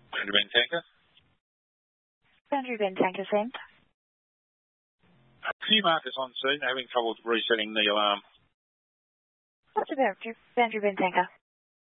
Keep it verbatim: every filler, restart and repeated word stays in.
Boundary Bend Tanker. Boundary Bend Tanker sent. Can you mark us on scene having trouble resetting the alarm? What's about Boundary Bend Tanker?